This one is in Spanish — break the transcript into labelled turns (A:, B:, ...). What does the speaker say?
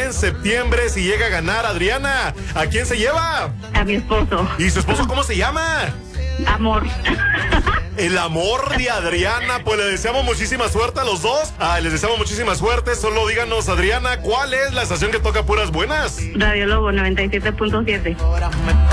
A: en septiembre si llega a ganar Adriana? ¿A quién se lleva?
B: A mi esposo.
A: ¿Y su esposo cómo se llama?
B: Amor.
A: El amor de Adriana. Pues le deseamos muchísima suerte a los dos. Les deseamos muchísima suerte. Solo díganos, Adriana, ¿cuál es la estación que toca puras buenas?
B: Radio Lobo 97.7.